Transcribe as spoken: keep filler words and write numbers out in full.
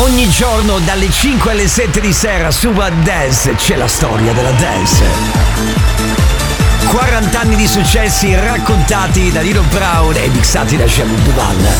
Ogni giorno dalle cinque alle sette di sera su What Dance c'è la storia della dance. quaranta anni di successi raccontati da Nino Brown e mixati da Shabu Duval.